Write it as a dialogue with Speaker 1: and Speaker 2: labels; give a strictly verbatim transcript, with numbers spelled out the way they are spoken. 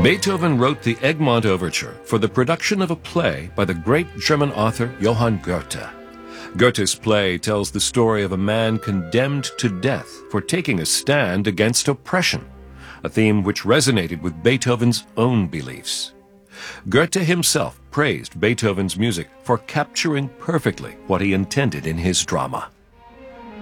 Speaker 1: Beethoven wrote the Egmont Overture for the production of a play by the great German author Johann Goethe. Goethe's play tells the story of a man condemned to death for taking a stand against oppression, a theme which resonated with Beethoven's own beliefs. Goethe himself praised Beethoven's music for capturing perfectly what he intended in his drama.